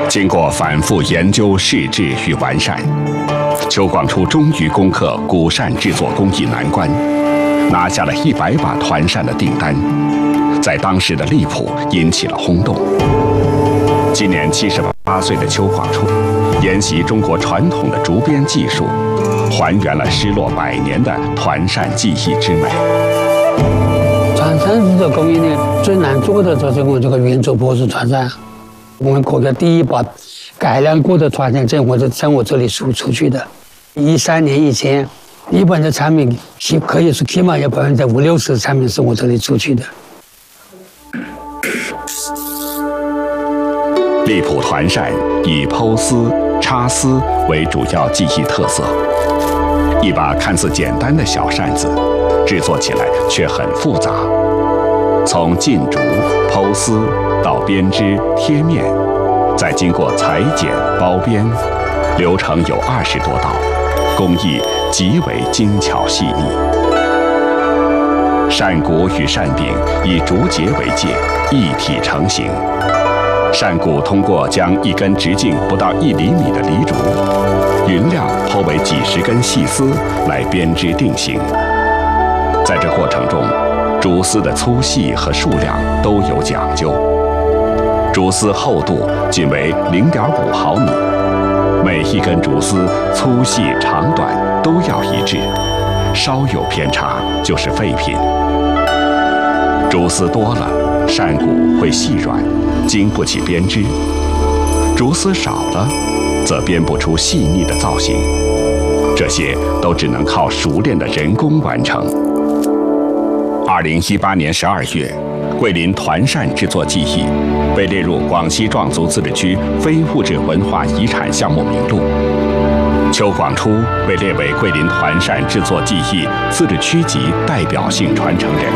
经过反复研究、试制与完善，邱广初终于攻克古扇制作工艺难关，拿下了100把团扇的订单，在当时的荔浦引起了轰动。今年78岁的邱广初，沿袭中国传统的竹编技术，还原了失落100年的团扇技艺之美。 团扇制作工艺呢，最难做的就是我这个圆珠波式团扇。我们国家第一把改良过的团扇在我这里输出去的。13年以前，一般的产品可以说起码有50-60%的产品是我这里出去的。 荔浦团扇以剖丝、插丝为主要技艺特色，一把看似简单的小扇子，制作起来却很复杂。从进竹、剖丝到编织、贴面，再经过裁剪、包边，流程有20多道，工艺极为精巧细腻。扇骨与扇柄以竹节为界，一体成型。扇骨通过将一根直径不到1厘米的梨竹，匀量剖为几十根细丝来编织定型。在这过程中，竹丝的粗细和数量都有讲究。竹丝厚度仅为0.5毫米，每一根竹丝粗细长短都要一致，稍有偏差就是废品。竹丝多了，扇骨会细软，经不起编织；竹丝少了，则编不出细腻的造型。这些都只能靠熟练的人工完成。2018年12月，桂林团扇制作技艺被列入广西壮族自治区非物质文化遗产项目名录。邱广初被列为桂林团扇制作技艺自治区级代表性传承人。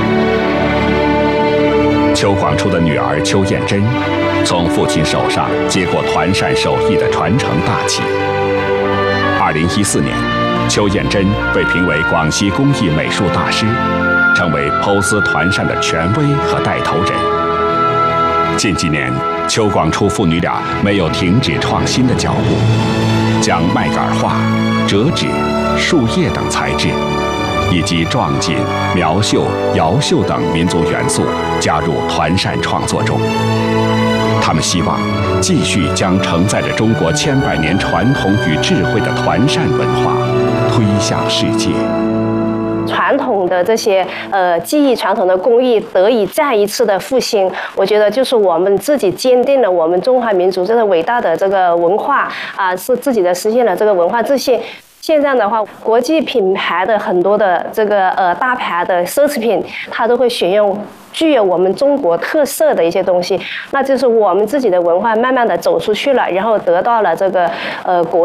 邱广初的女儿邱艳珍，从父亲手上接过团扇手艺的传承大旗。2014年，邱艳珍被评为广西工艺美术大师，成为剖丝团扇的权威和带头人。近几年，邱广初父女俩没有停止创新的脚步，将麦秆画、折纸、树叶等材质，以及壮锦、苗绣、瑶绣等民族元素加入团扇创作中。他们希望继续将承载着中国千百年传统与智慧的团扇文化推向世界。 传统的这些技艺、传统的工艺得以再一次的复兴，我觉得就是我们自己坚定了我们中华民族这个伟大的这个文化是自己的实现了这个文化自信。现在的话，国际品牌的很多的这个大牌的奢侈品，它都会选用具有我们中国特色的一些东西，那就是我们自己的文化慢慢的走出去了，然后得到了这个国